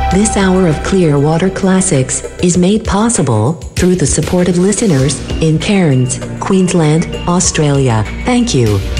This hour of Clearwater Classics is made possible through the support of listeners in Cairns, Queensland, Australia. Thank you.